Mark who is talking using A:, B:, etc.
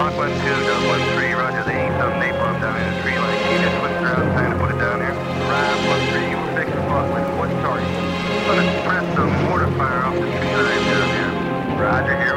A: Hawk 1-2, Dub 1-3, roger. They ain't some napalm down in the tree line. Can you just twist around and trying to put it down there? Right, 1-3, we're fixing Hawk with what target? Gonna press some mortar fire off the tree line down there. Roger, here